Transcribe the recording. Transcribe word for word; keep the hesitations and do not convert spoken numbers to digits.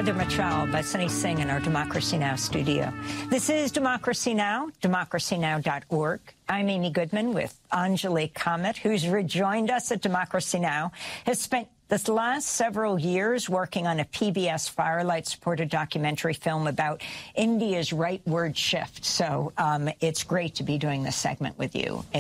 Heather Mitchell by Sunny Singh in our Democracy Now! Studio. This is Democracy Now!, democracy now dot org. I'm Amy Goodman with Anjali Kamat, who's rejoined us at Democracy Now!, has spent this last several years working on a P B S Firelight-supported documentary film about India's rightward shift. So um, it's great to be doing this segment with you.